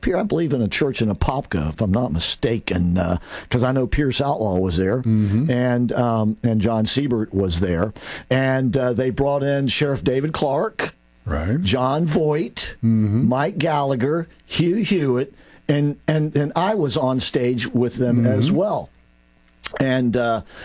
I believe, in a church in Apopka, if I'm not mistaken, because I know Pierce Outlaw was there, and John Siebert was there, and they brought in Sheriff David Clark, right, John Voight, Mike Gallagher, Hugh Hewitt, and I was on stage with them as well, and.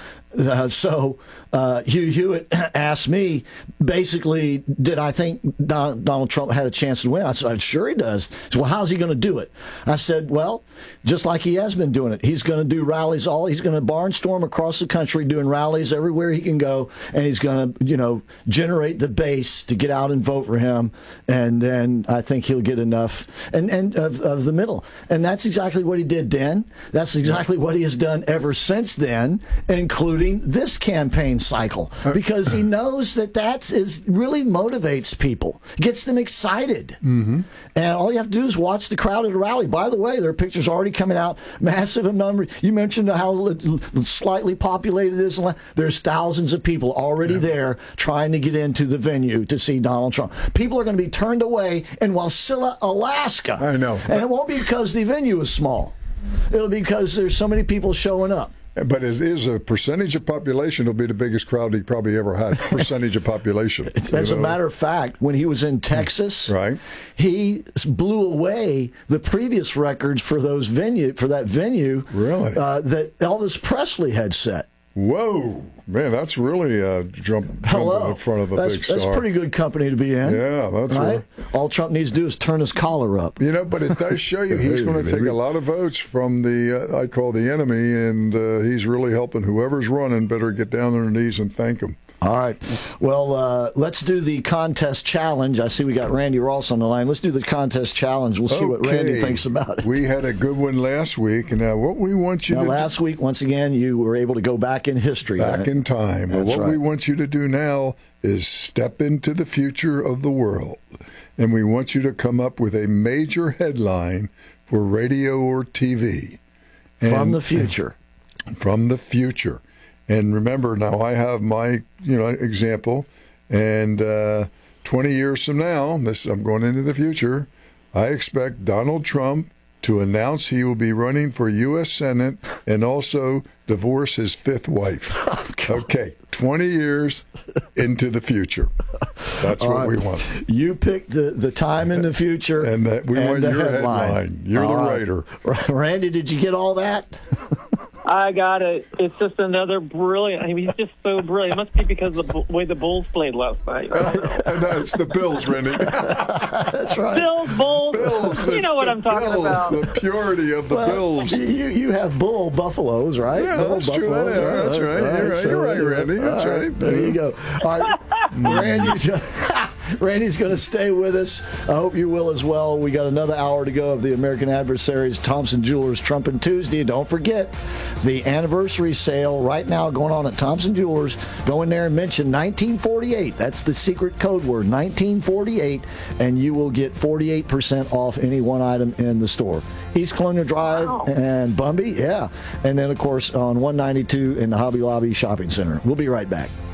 So Hugh Hewitt asked me, basically, did I think Donald Trump had a chance to win? I said, sure he does. He said, well, how's he going to do it? I said, well, just like he has been doing it. He's going to do rallies he's going to barnstorm across the country doing rallies everywhere he can go, and he's going to, generate the base to get out and vote for him, and then I think he'll get enough and of the middle. And that's exactly what he did then. That's exactly what he has done ever since then, including this campaign cycle, because he knows that really motivates people, gets them excited. And all you have to do is watch the crowd at a rally. By the way, there are pictures already coming out, massive in number. You mentioned how slightly populated it is. There's thousands of people already there trying to get into the venue to see Donald Trump. People are going to be turned away in Wasilla, Alaska. I know. And it won't be because the venue is small. It'll be because there's so many people showing up. But it is a percentage of population. It'll be the biggest crowd he probably ever had. Percentage of population. As a matter of fact, when he was in Texas, right, he blew away the previous records for that venue. Really? That Elvis Presley had set. Whoa, man, that's really a jump in front of a big star. That's pretty good company to be in. Yeah, that's right. All Trump needs to do is turn his collar up. But it does show you he's going to take a lot of votes from the, I call the enemy, and he's really helping whoever's running. Better get down on their knees and thank him. All right. Well, let's do the contest challenge. I see we got Randy Ross on the line. Let's do the contest challenge. We'll see what Randy thinks about it. We had a good one last week, and now what we want you to do... Last week, once again, you were able to go back in history. Back in time. Well, what we want you to do now is step into the future of the world, and we want you to come up with a major headline for radio or TV. From the future. From the future. And remember, now I have my, example, and 20 years from now, I'm going into the future, I expect Donald Trump to announce he will be running for U.S. Senate and also divorce his fifth wife. Okay, 20 years into the future. That's what we want. You pick the time in the future and we want your headline. You're the writer. Randy, did you get all that? I got it. It's just another brilliant. He's just so brilliant. It must be because of the way the Bulls played last night. No, it's the Bills, Randy. That's right. Bills. You know what I'm talking about. The purity of the Bills. You have bull buffaloes, right? Yeah, bull that's true. That's right. You're right, Randy. That's right. There you go. All right, Randy's going to stay with us. I hope you will as well. We got another hour to go of the American Adversaries Thompson Jewelers Trumpin' Tuesday. Don't forget the anniversary sale right now going on at Thompson Jewelers. Go in there and mention 1948. That's the secret code word, 1948, and you will get 48% off any one item in the store. East Colonial Drive and Bumby, and then, of course, on 192 in the Hobby Lobby Shopping Center. We'll be right back.